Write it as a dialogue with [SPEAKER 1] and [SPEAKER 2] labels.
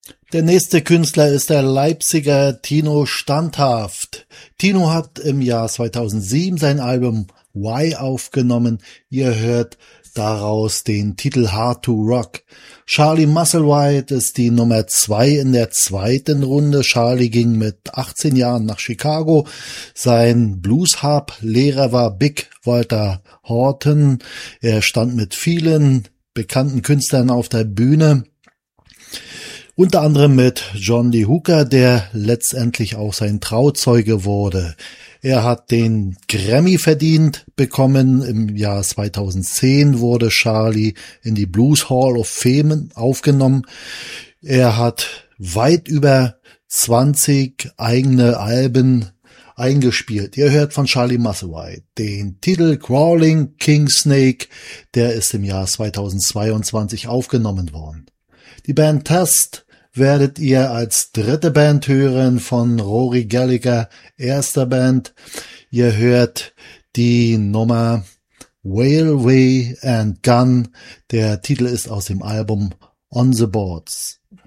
[SPEAKER 1] Der nächste Künstler ist der Leipziger Tino Standhaft. Tino hat im Jahr 2007 sein Album Why aufgenommen. Ihr hört daraus den Titel Hard to Rock. Charlie Musselwhite ist die Nummer 2 in der zweiten Runde. Charlie ging mit 18 Jahren nach Chicago. Sein Blues-Harp-Lehrer war Big Walter Horton. Er stand mit vielen bekannten Künstlern auf der Bühne. Unter anderem mit John Lee Hooker, der letztendlich auch sein Trauzeuge wurde. Er hat den Grammy verdient bekommen. Im Jahr 2010 wurde Charlie in die Blues Hall of Fame aufgenommen. Er hat weit über 20 eigene Alben eingespielt. Ihr hört von Charlie Musselwhite den Titel Crawling King Snake. Der ist im Jahr 2022 aufgenommen worden. Die Band Test werdet ihr als dritte Band hören von Rory Gallagher, erster Band. Ihr hört die Nummer Railway and Gun. Der Titel ist aus dem Album On the Boards.